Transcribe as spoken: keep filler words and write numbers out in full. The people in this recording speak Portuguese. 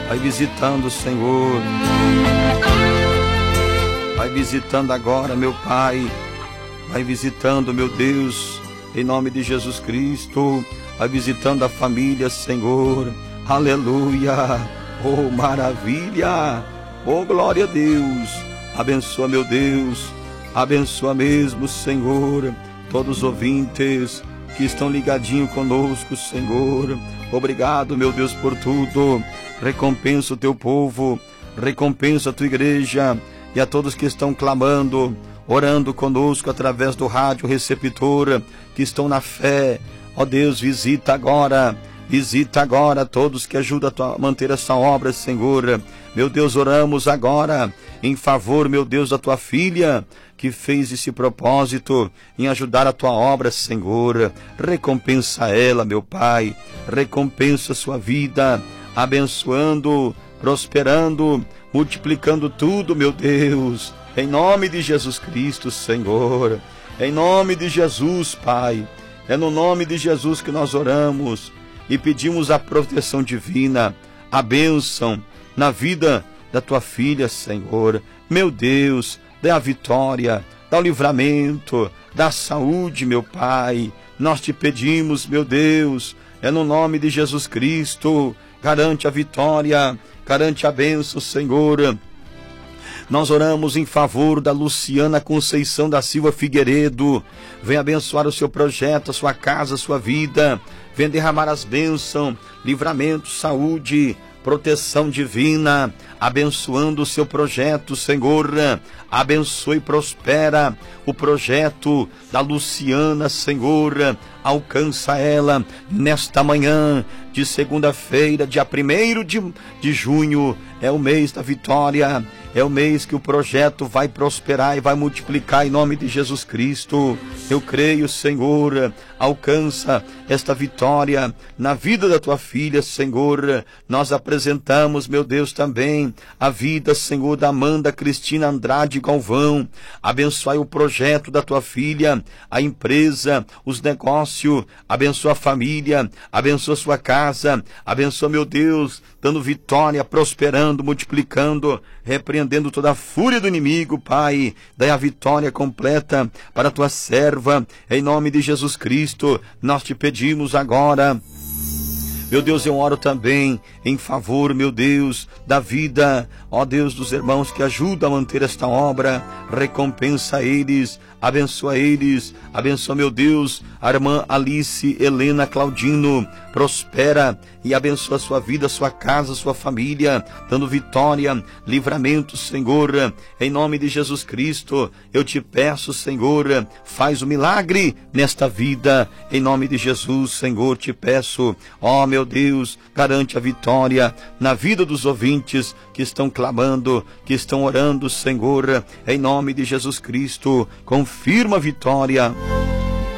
Vai visitando, Senhor. Vai visitando agora, meu Pai. Vai visitando, meu Deus, em nome de Jesus Cristo. Vai visitando a família, Senhor. Aleluia. Oh, maravilha. Oh, glória a Deus. Abençoa, meu Deus. Abençoa mesmo, Senhor, todos os ouvintes que estão ligadinhos conosco, Senhor. Obrigado, meu Deus, por tudo. Recompensa o teu povo, recompensa a tua igreja e a todos que estão clamando, orando conosco através do rádio receptor, que estão na fé. Ó Deus, visita agora, visita agora todos que ajudam a manter essa obra, Senhor. Meu Deus, oramos agora em favor, meu Deus, da tua filha, que fez esse propósito em ajudar a tua obra, Senhor. Recompensa ela, meu Pai, recompensa a sua vida, abençoando, prosperando, multiplicando tudo, meu Deus, em nome de Jesus Cristo, Senhor, em nome de Jesus, Pai. É no nome de Jesus que nós oramos e pedimos a proteção divina, a bênção na vida da tua filha, Senhor. Meu Deus, dá a vitória, dá o livramento, dá a saúde, meu Pai. Nós te pedimos, meu Deus, é no nome de Jesus Cristo. Garante a vitória, garante a bênção, Senhor. Nós oramos em favor da Luciana Conceição da Silva Figueiredo. Vem abençoar o seu projeto, a sua casa, a sua vida. Vem derramar as bênçãos, livramento, saúde, proteção divina, abençoando o seu projeto, Senhor. Abençoe e prospera o projeto da Luciana, Senhor. Alcança ela nesta manhã de segunda-feira, dia primeiro de, de junho. É o mês da vitória. É o mês que o projeto vai prosperar e vai multiplicar em nome de Jesus Cristo. Eu creio, Senhor, alcança esta vitória na vida da tua filha, Senhor. Nós apresentamos, meu Deus, também a vida, Senhor, da Amanda Cristina Andrade Galvão. Abençoai o projeto da tua filha, a empresa, os negócios. Abençoa a família, abençoa a sua casa. Abençoa, meu Deus, dando vitória, prosperando, multiplicando, repreendendo toda a fúria do inimigo, Pai. Dai a vitória completa para a tua serva, em nome de Jesus Cristo. Nós te pedimos agora. Meu Deus, eu oro também em favor, meu Deus, da vida, ó Deus, dos irmãos que ajudam a manter esta obra. Recompensa eles, abençoa eles, abençoa, meu Deus, a irmã Alice Helena Claudino. Prospera e abençoa a sua vida, a sua casa, a sua família, dando vitória, livramento, Senhor, em nome de Jesus Cristo. Eu te peço, Senhor, faz o milagre nesta vida, em nome de Jesus, Senhor, te peço, ó meu Deus, garante a vitória na vida dos ouvintes que estão clamando, que estão orando, Senhor, em nome de Jesus Cristo. Confirma a vitória.